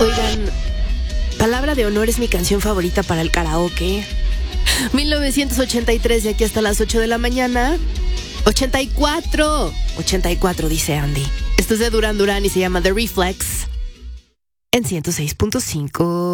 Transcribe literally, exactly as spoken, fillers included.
Oigan, Palabra de Honor es mi canción favorita para el karaoke. mil novecientos ochenta y tres, de aquí hasta las ocho de la mañana. ochenta y cuatro. ochenta y cuatro, dice Andy. Esto es de Duran Duran y se llama The Reflex en ciento seis punto cinco.